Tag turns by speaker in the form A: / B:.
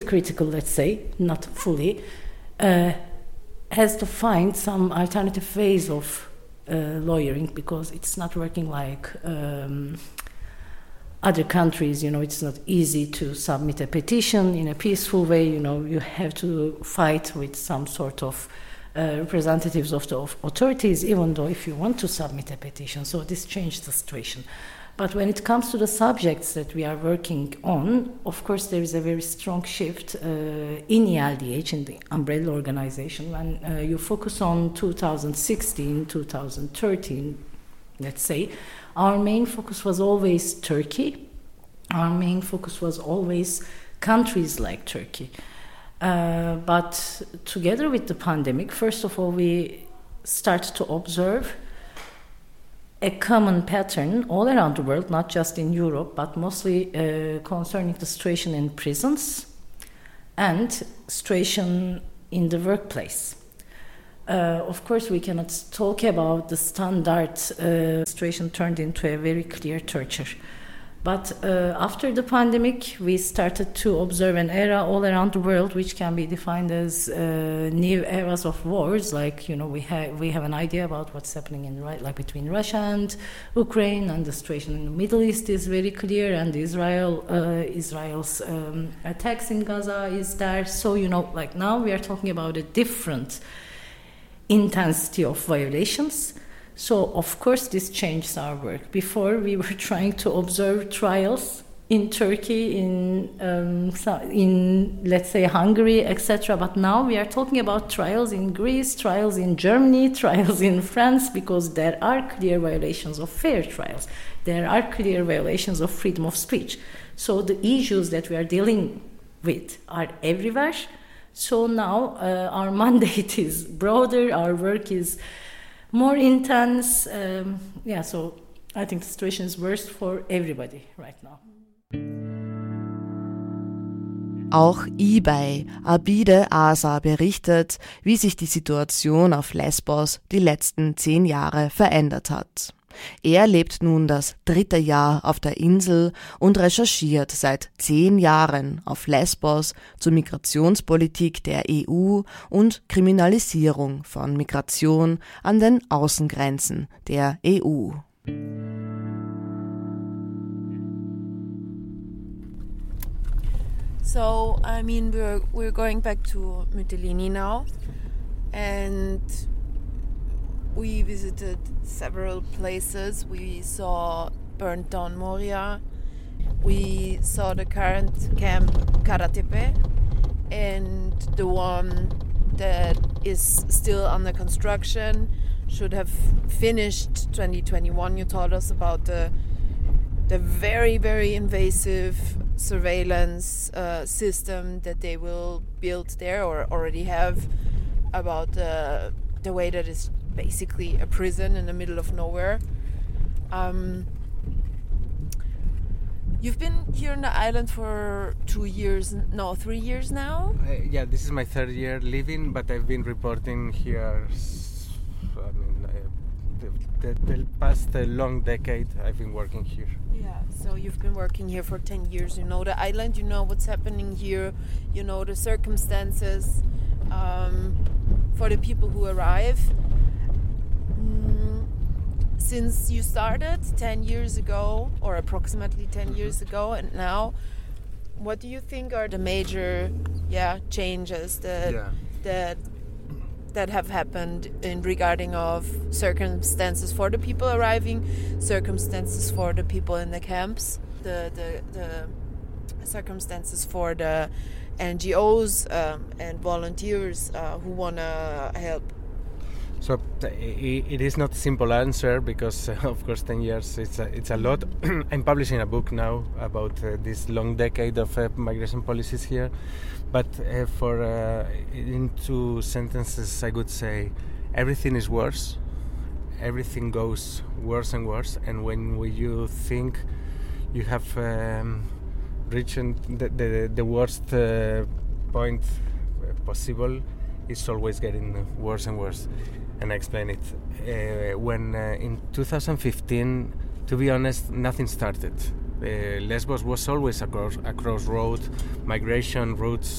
A: critical, let's say, not fully, has to find some alternative ways of lawyering, because it's not working like other countries. It's not easy to submit a petition in a peaceful way. You have to fight with some sort of representatives of the authorities, even though if you want to submit a petition. So this changed the situation. But when it comes to the subjects that we are working on, of course, there is a very strong shift in ELDH, in the umbrella organization. When you focus on 2016, 2013, let's say, our main focus was always Turkey. Our main focus was always countries like Turkey. But together with the pandemic, first of all, we started to observe a common pattern all around the world, not just in Europe, but mostly concerning the situation in prisons and situation in the workplace. Of course, we cannot talk about the standard situation turned into a very clear torture. But after the pandemic, we started to observe an era all around the world, which can be defined as new eras of wars. Like, we have an idea about what's happening between Russia and Ukraine, and the situation in the Middle East is very clear, and Israel's attacks in Gaza is there. So, now we are talking about a different intensity of violations. So, of course, this changes our work. Before, we were trying to observe trials in Turkey, in let's say, Hungary, etc. But now we are talking about trials in Greece, trials in Germany, trials in France, because there are clear violations of fair trials. There are clear violations of freedom of speech. So the issues that we are dealing with are everywhere. So now our mandate is broader, our work is more intense. So I think the situation is worse for everybody right now.
B: Auch eBay Abide Asa berichtet, wie sich die Situation auf Lesbos die letzten 10 Jahre verändert hat. Er lebt nun das 3. Jahr auf der Insel und recherchiert seit 10 Jahren auf Lesbos zur Migrationspolitik der EU und Kriminalisierung von Migration an den Außengrenzen der EU.
C: So, we're going back to Mytilene now, and we visited several places. We saw burnt down Moria. We saw the current camp Karatepe, and the one that is still under construction should have finished 2021. You told us about the very, very invasive surveillance system that they will build there, or already have, about the way that is basically a prison in the middle of nowhere. You've been here on the island for 3 years now?
D: This is my 3rd year living, but I've been reporting here the past long decade. I've been working here.
C: Yeah, so you've been working here for 10 years. You know the island, you know what's happening here, you know the circumstances for the people who arrive. Since you started 10 years ago, or approximately 10 years ago, and now, what do you think are the major changes that have happened in regarding of circumstances for the people arriving, circumstances for the people in the camps, the circumstances for the NGOs and volunteers who want to help?
D: So it is not a simple answer, because of course 10 years it's a lot. I'm publishing a book now about this long decade of migration policies here, but in 2 sentences I would say everything is worse. Everything goes worse and worse, and when you think you have reached the worst point possible, it's always getting worse and worse. And I explain it. When in 2015, to be honest, nothing started. Lesbos was always a crossroad. Migration routes